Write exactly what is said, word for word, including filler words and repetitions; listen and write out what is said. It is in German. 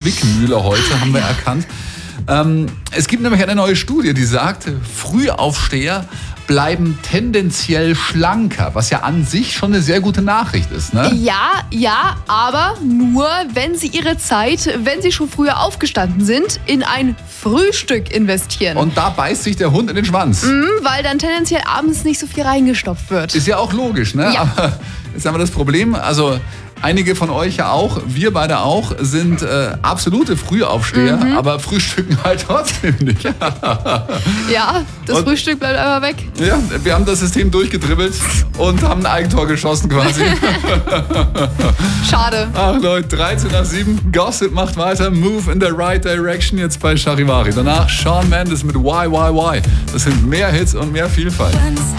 Zwickmühle heute, haben wir erkannt. Ähm, es gibt nämlich eine neue Studie, die sagt, Frühaufsteher bleiben tendenziell schlanker, was ja an sich schon eine sehr gute Nachricht ist, ne? Ja, ja, aber nur, wenn sie ihre Zeit, wenn sie schon früher aufgestanden sind, in ein Frühstück investieren. Und da beißt sich der Hund in den Schwanz. Mhm, weil dann tendenziell abends nicht so viel reingestopft wird. Ist ja auch logisch, ne? Ja. Aber jetzt haben wir das Problem, also einige von euch ja auch, wir beide auch, sind äh, absolute Frühaufsteher, Mhm. aber frühstücken halt trotzdem nicht. Ja, das Und- Frühstück bleibt einfach weg. Ja, wir haben das System durchgedribbelt und haben ein Eigentor geschossen quasi. Schade. Ach Leute, dreizehn nach sieben, Gossip macht weiter, Move in the right direction jetzt bei Charivari. Danach Shawn Mendes mit Why, Why, Why. Das sind mehr Hits und mehr Vielfalt. Once